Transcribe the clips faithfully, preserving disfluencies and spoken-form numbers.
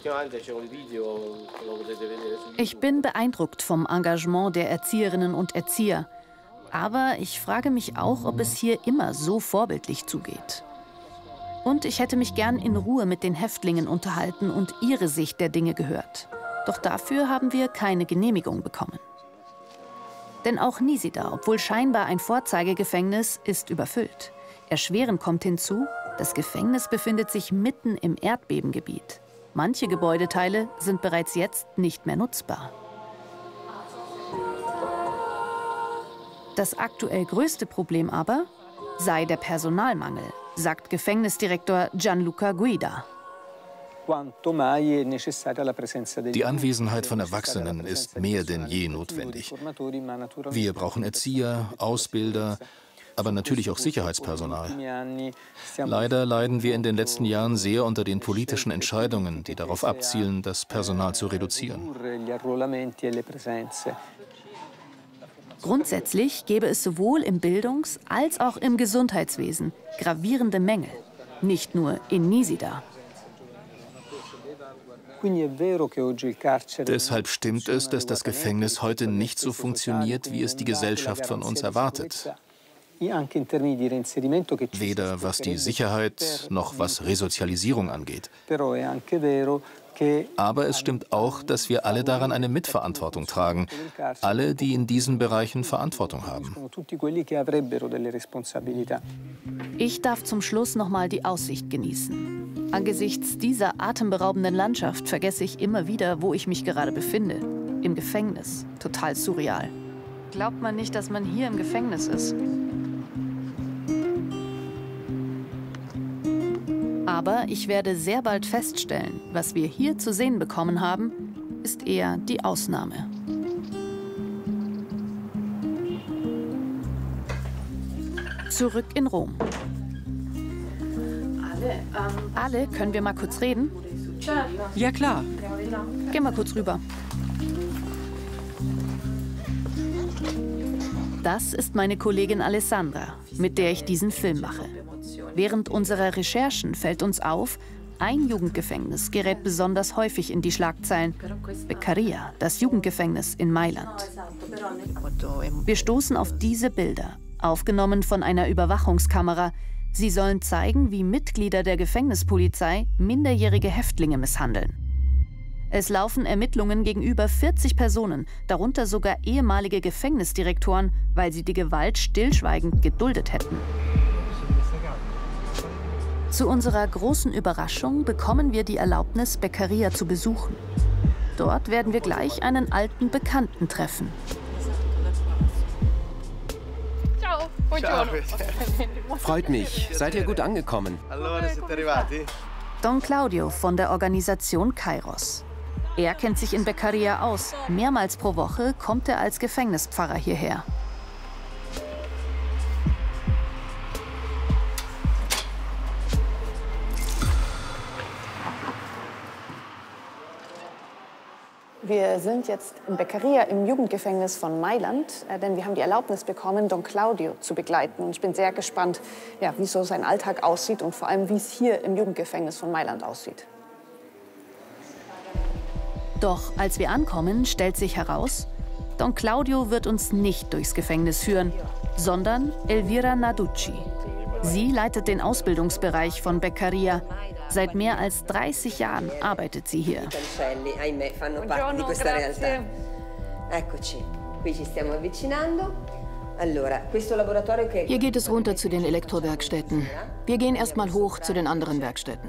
Ich bin beeindruckt vom Engagement der Erzieherinnen und Erzieher. Aber ich frage mich auch, ob es hier immer so vorbildlich zugeht. Und ich hätte mich gern in Ruhe mit den Häftlingen unterhalten und ihre Sicht der Dinge gehört. Doch dafür haben wir keine Genehmigung bekommen. Denn auch Nisida, obwohl scheinbar ein Vorzeigegefängnis, ist überfüllt. Erschwerend kommt hinzu, das Gefängnis befindet sich mitten im Erdbebengebiet. Manche Gebäudeteile sind bereits jetzt nicht mehr nutzbar. Das aktuell größte Problem aber sei der Personalmangel, sagt Gefängnisdirektor Gianluca Guida. Die Anwesenheit von Erwachsenen ist mehr denn je notwendig. Wir brauchen Erzieher, Ausbilder, aber natürlich auch Sicherheitspersonal. Leider leiden wir in den letzten Jahren sehr unter den politischen Entscheidungen, die darauf abzielen, das Personal zu reduzieren. Grundsätzlich gäbe es sowohl im Bildungs- als auch im Gesundheitswesen gravierende Mängel, nicht nur in Nisida. Deshalb stimmt es, dass das Gefängnis heute nicht so funktioniert, wie es die Gesellschaft von uns erwartet. Weder was die Sicherheit noch was Resozialisierung angeht. Aber es stimmt auch, dass wir alle daran eine Mitverantwortung tragen. Alle, die in diesen Bereichen Verantwortung haben. Ich darf zum Schluss noch mal die Aussicht genießen. Angesichts dieser atemberaubenden Landschaft vergesse ich immer wieder, wo ich mich gerade befinde. Im Gefängnis. Total surreal. Glaubt man nicht, dass man hier im Gefängnis ist? Aber ich werde sehr bald feststellen, was wir hier zu sehen bekommen haben, ist eher die Ausnahme. Zurück in Rom. Ale, ähm, Ale, können wir mal kurz reden? Ja, klar. Geh mal kurz rüber. Das ist meine Kollegin Alessandra, mit der ich diesen Film mache. Während unserer Recherchen fällt uns auf, ein Jugendgefängnis gerät besonders häufig in die Schlagzeilen. Beccaria, das Jugendgefängnis in Mailand. Wir stoßen auf diese Bilder, aufgenommen von einer Überwachungskamera. Sie sollen zeigen, wie Mitglieder der Gefängnispolizei minderjährige Häftlinge misshandeln. Es laufen Ermittlungen gegen über vierzig Personen, darunter sogar ehemalige Gefängnisdirektoren, weil sie die Gewalt stillschweigend geduldet hätten. Zu unserer großen Überraschung bekommen wir die Erlaubnis, Beccaria zu besuchen. Dort werden wir gleich einen alten Bekannten treffen. Ciao, buongiorno. Freut mich. Seid ihr gut angekommen? Don Claudio von der Organisation Kairos. Er kennt sich in Beccaria aus. Mehrmals pro Woche kommt er als Gefängnispfarrer hierher. Wir sind jetzt in Beccaria im Jugendgefängnis von Mailand, äh, denn wir haben die Erlaubnis bekommen, Don Claudio zu begleiten. Und ich bin sehr gespannt, ja, wie so sein Alltag aussieht und vor allem, wie es hier im Jugendgefängnis von Mailand aussieht. Doch als wir ankommen, stellt sich heraus, Don Claudio wird uns nicht durchs Gefängnis führen, sondern Elvira Narducci. Sie leitet den Ausbildungsbereich von Beccaria. Seit mehr als dreißig Jahren arbeitet sie hier. Hier geht es runter zu den Elektrowerkstätten. Wir gehen erst mal hoch zu den anderen Werkstätten.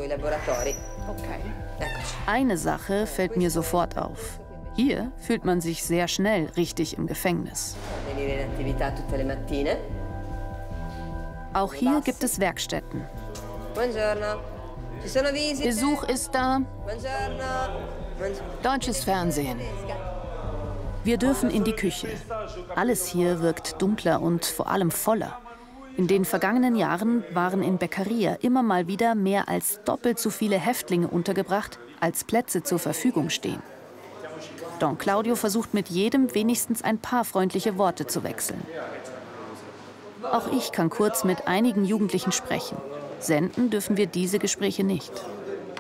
Eine Sache fällt mir sofort auf. Hier fühlt man sich sehr schnell richtig im Gefängnis. Auch hier gibt es Werkstätten. Besuch ist da. Deutsches Fernsehen. Wir dürfen in die Küche. Alles hier wirkt dunkler und vor allem voller. In den vergangenen Jahren waren in Beccaria immer mal wieder mehr als doppelt so viele Häftlinge untergebracht, als Plätze zur Verfügung stehen. Don Claudio versucht mit jedem wenigstens ein paar freundliche Worte zu wechseln. Auch ich kann kurz mit einigen Jugendlichen sprechen. Senden dürfen wir diese Gespräche nicht.